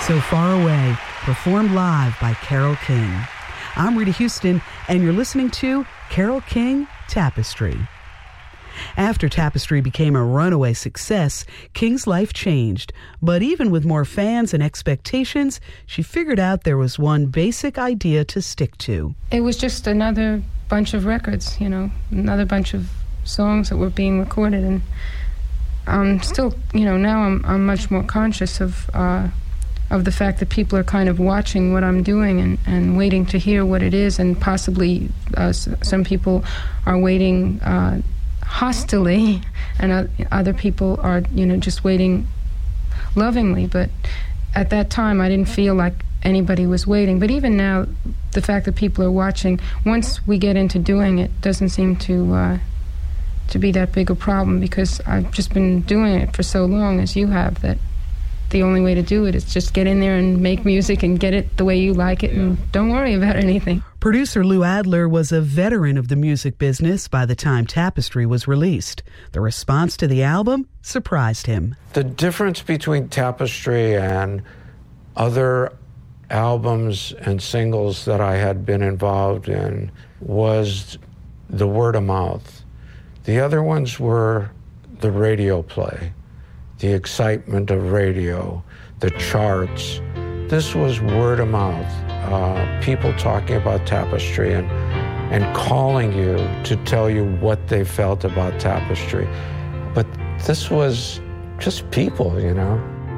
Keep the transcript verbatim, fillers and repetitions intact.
So Far Away, performed live by Carole King. I'm Rita Houston, and you're listening to Carole King Tapestry. After Tapestry became a runaway success, King's life changed. But even with more fans and expectations, she figured out there was one basic idea to stick to. It was just another bunch of records, you know, another bunch of songs that were being recorded. And I'm still, you know, now I'm, I'm much more conscious of uh, of the fact that people are kind of watching what I'm doing and, and waiting to hear what it is. And possibly uh, s- some people are waiting uh, hostilely, and other people are, you know, just waiting lovingly. But at that time, I didn't feel like anybody was waiting. But even now, the fact that people are watching, once we get into doing it, doesn't seem to uh, to be that big a problem, because I've just been doing it for so long, as you have, that the only way to do it is just get in there and make music and get it the way you like it, and don't worry about anything. Producer Lou Adler was a veteran of the music business by the time Tapestry was released. The response to the album surprised him. The difference between Tapestry and other albums and singles that I had been involved in was the word of mouth. The other ones were the radio play, the excitement of radio, the charts. This was word of mouth, uh, people talking about Tapestry and, and calling you to tell you what they felt about Tapestry. But this was just people, you know.